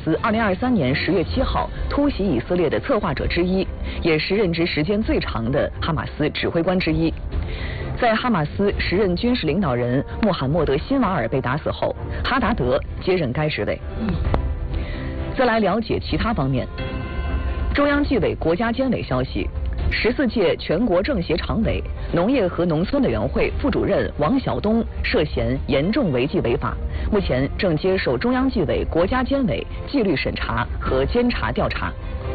斯2023年10月7号突袭以色列的策划者之一，也是任职时间最长的哈马斯指挥官之一。在哈马斯时任军事领导人穆罕默德·辛瓦尔被打死后，哈达德接任该职位。再来了解其他方面。中央纪委国家监委消息，14届全国政协常委、农业和农村委员会副主任王晓东涉嫌严重违纪违法，目前正接受中央纪委国家监委纪律审查和监察调查。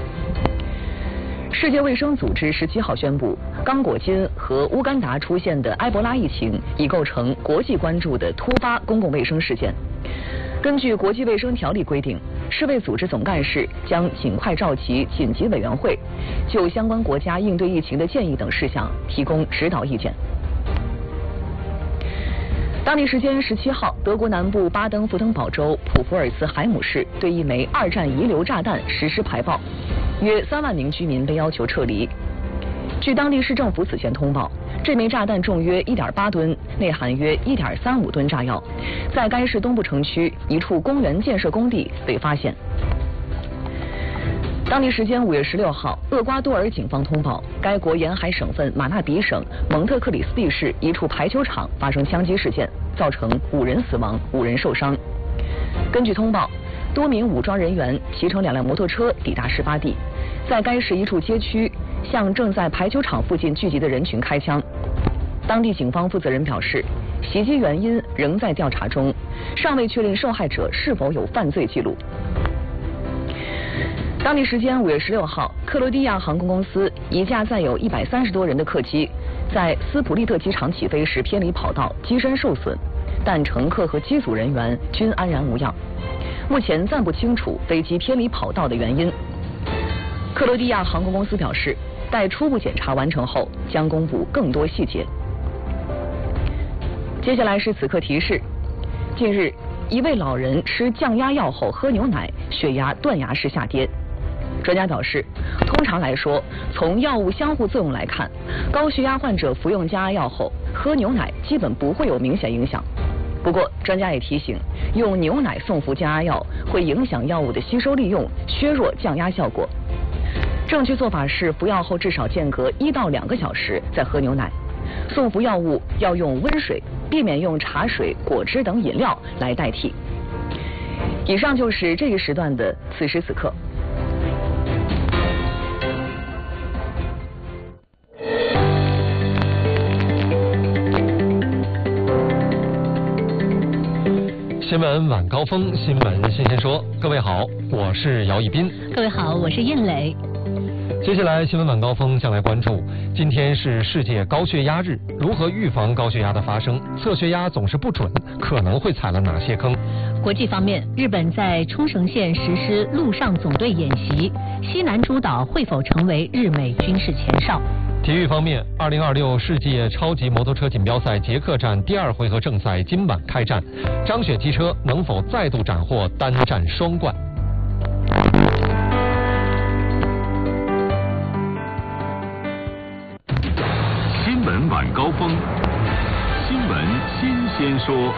世界卫生组织17号宣布，刚果金和乌干达出现的埃博拉疫情已构成国际关注的突发公共卫生事件。根据国际卫生条例规定，世卫组织总干事将尽快召集紧急委员会，就相关国家应对疫情的建议等事项提供指导意见。当地时间17号，德国南部巴登符腾堡州普福尔茨海姆市对一枚2战遗留炸弹实施排爆，约3万名居民被要求撤离。据当地市政府此前通报，这枚炸弹重约1.8吨，内含约1.35吨炸药，在该市东部城区一处公园建设工地被发现。当地时间5月16号，厄瓜多尔警方通报，该国沿海省份马纳比省蒙特克里斯蒂市一处排球场发生枪击事件，造成5人死亡，5人受伤。根据通报，多名武装人员骑乘2辆摩托车抵达事发地，在该市一处街区向正在排球场附近聚集的人群开枪。当地警方负责人表示，袭击原因仍在调查中，尚未确认受害者是否有犯罪记录。当地时间5月16号，克罗地亚航空公司一架载有130多人的客机在斯普利特机场起飞时偏离跑道，机身受损，但乘客和机组人员均安然无恙。目前暂不清楚飞机偏离跑道的原因。克罗地亚航空公司表示，待初步检查完成后，将公布更多细节。接下来是此刻提示：近日，一位老人吃降压药后喝牛奶，血压断崖式下跌。专家表示，通常来说，从药物相互作用来看，高血压患者服用降压药后喝牛奶基本不会有明显影响。不过，专家也提醒，用牛奶送服降压药会影响药物的吸收利用，削弱降压效果。正确做法是服药后至少间隔1到2个小时再喝牛奶。送服药物要用温水，避免用茶水、果汁等饮料来代替。以上就是这个时段的此时此刻。 新闻晚高峰，新闻新鲜说。各位好，我是姚一斌。 各位好，我是燕磊。 接下来新闻晚高峰将来关注，今天是世界高血压日，如何预防高血压的发生？测血压总是不准，可能会踩了哪些坑？ 国际方面，日本在冲绳县实施陆上总队演习，西南诸岛会否成为日美军事前哨？ 体育方面，2026世界超级摩托车锦标赛捷克站第2回合正赛今晚开战，张雪汽车能否再度斩获单站双冠？ 新闻晚高峰，新闻新鲜说。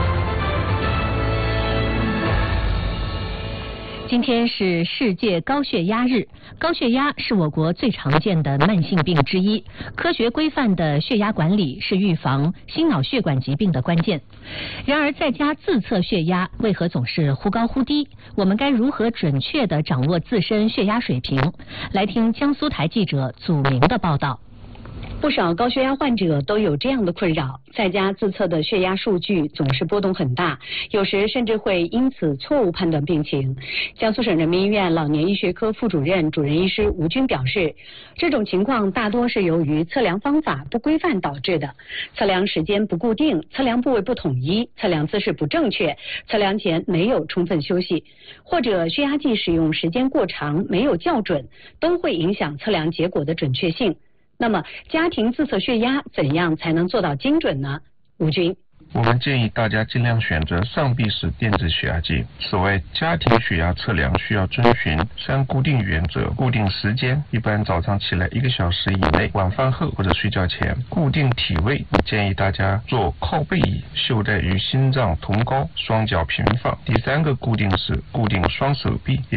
今天是世界高血压日，高血压是我国最常见的慢性病之一，科学规范的血压管理是预防心脑血管疾病的关键。然而，在家自测血压为何总是忽高忽低？我们该如何准确地掌握自身血压水平？来听江苏台记者祖明的报道。 不少高血压患者都有这样的困扰，在家自测的血压数据总是波动很大，有时甚至会因此错误判断病情。江苏省人民医院老年医学科副主任、主任医师吴军表示，这种情况大多是由于测量方法不规范导致的，测量时间不固定，测量部位不统一，测量姿势不正确，测量前没有充分休息，或者血压计使用时间过长，没有校准，都会影响测量结果的准确性。那么，家庭自测血压怎样才能做到精准呢？吴军。 我们建议大家尽量选择上臂式电子血压计。所谓家庭血压测量需要遵循3固定原则：固定时间，一般早上起来1个小时以内，晚饭后或者睡觉前；固定体位，建议大家做靠背椅，袖带与心脏同高，双脚平放。第3个固定是固定双手臂。